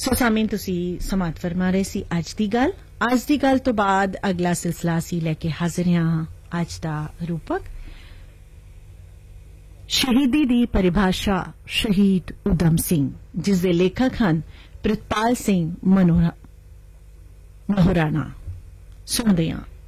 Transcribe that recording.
ਸੋ ਸਾਮੀਨ ਤੁਸੀਂ ਸਮਾਤ ਫਰਮਾ ਰਹੇ ਸੀ ਅੱਜ ਦੀ ਗੱਲ ਤੋਂ ਬਾਅਦ ਅਗਲਾ ਸਿਲਸਿਲਾ ਸੀ ਲੈ ਕੇ ਹਾਜ਼ਰ ਹਾਂ ਅੱਜ ਦਾ ਰੂਪਕ ਸ਼ਹੀਦੀ ਦੀ ਪਰਿਭਾਸ਼ਾ ਸ਼ਹੀਦ ਊਧਮ ਸਿੰਘ ਜਿਸ ਦੇ ਲੇਖਕ ਹਨ ਪ੍ਰਿਤਪਾਲ ਸਿੰਘ ਮਨੋਹਰਾਣਾ ਸੁਣਦੇ ਹਾਂ।